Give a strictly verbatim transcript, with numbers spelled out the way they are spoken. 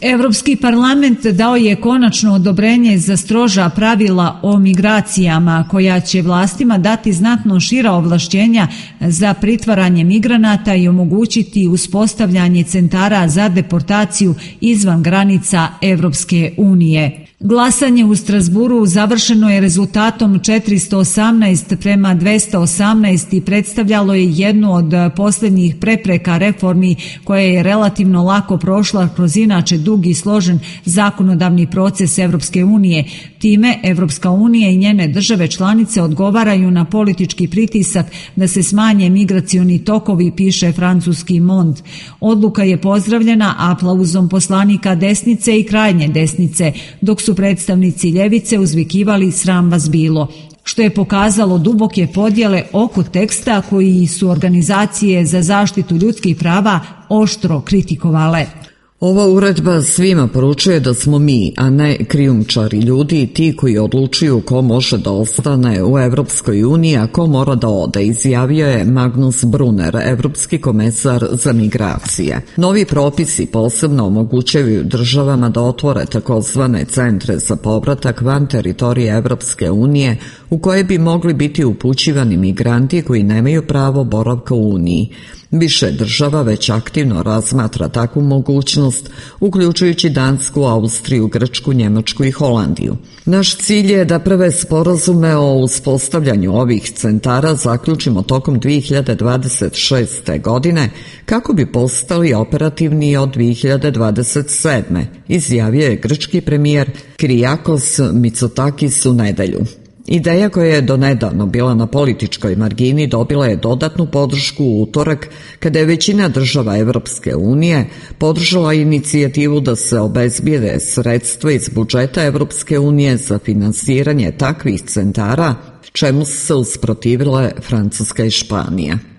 Evropski parlament dao je konačno odobrenje za stroža pravila o migracijama koja će vlastima dati znatno šira ovlašćenja za pritvaranje migranata i omogućiti uspostavljanje centara za deportaciju izvan granica Evropske unije. Glasanje u Strasburu završeno je rezultatom četiristo osamnaest prema dvesta osamnaest i predstavljalo je jednu od posljednjih prepreka reformi koja je relativno lako prošla kroz inače dug i složen zakonodavni proces Evropske unije. Time Evropska unija i njene države članice odgovaraju na politički pritisak da se smanje migracioni tokovi, piše francuski Monde. Odluka je pozdravljena aplauzom poslanika desnice i krajnje desnice, dok su predstavnici ljevice uzvikivali sram vas bilo, što je pokazalo duboke podjele oko teksta koji su organizacije za zaštitu ljudskih prava oštro kritikovale. Ova uredba svima poručuje da smo mi, a ne krijumčari ljudi, ti koji odlučuju ko može da ostane u Evropskoj uniji, a ko mora da ode, izjavio je Magnus Brunner, evropski komesar za migracije. Novi propisi posebno omogućavaju državama da otvore takozvane centre za povratak van teritorije Evropske unije u koje bi mogli biti upućivani migranti koji nemaju pravo boravka u Uniji. Više država već aktivno razmatra takvu mogućnost, uključujući Dansku, Austriju, Grčku, Njemačku i Holandiju. Naš cilj je da prve sporazume o uspostavljanju ovih centara zaključimo tokom dvije hiljade dvadeset šeste. godine, kako bi postali operativni od dvije hiljade dvadeset sedme. izjavio je grčki premijer Kyriakos Mitsotakis u nedelju. Ideja koja je donedavno bila na političkoj margini dobila je dodatnu podršku u utorak kada je većina država Evropske unije podržala inicijativu da se obezbijede sredstva iz budžeta Evropske unije za finansiranje takvih centara, čemu su se usprotivile Francuska i Španija.